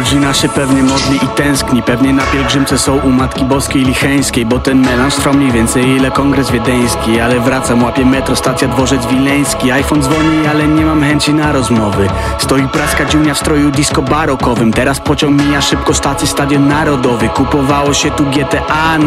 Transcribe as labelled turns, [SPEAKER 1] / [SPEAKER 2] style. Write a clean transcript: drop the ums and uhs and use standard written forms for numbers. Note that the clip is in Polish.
[SPEAKER 1] Rodzina się pewnie modli i tęskni, pewnie na pielgrzymce są u Matki Boskiej Licheńskiej, bo ten melanż trwa mniej więcej ile kongres wiedeński. Ale wracam, łapię metro, stacja Dworzec Wileński. iPhone dzwoni, ale nie mam chęci na rozmowy. Stoi praska dziunia w stroju disco barokowym. Teraz pociąg mija szybko stację Stadion Narodowy. Kupowało się tu GTA,